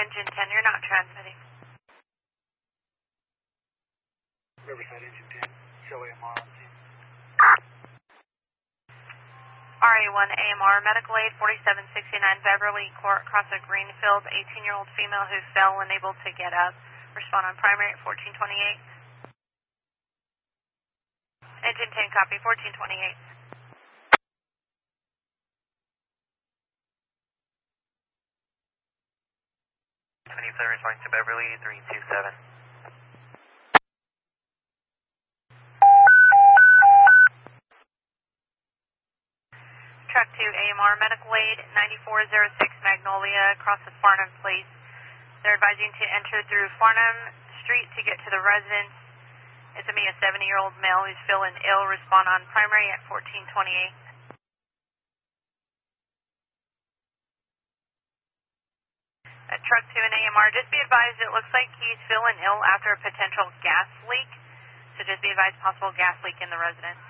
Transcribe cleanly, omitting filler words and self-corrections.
engine 10, you're not transmitting. Riverside engine 10, show AMR on scene. RA1 AMR, medical aid 4769 Beverly Court, across a Greenfield, 18-year-old female who fell unable to get up. Respond on primary at 1428. Engine 10, copy, 1428. 23 responding to Beverly 327. Truck 2 AMR, medical aid 9406 Magnolia, across the Farnham Place. They're advising to enter through Farnham Street to get to the residence. It's a 70-year-old male who's feeling ill. Respond on primary at 1428. Truck 2 and AMR, just be advised it looks like he's feeling ill after a potential gas leak. So just be advised possible gas leak in the residence.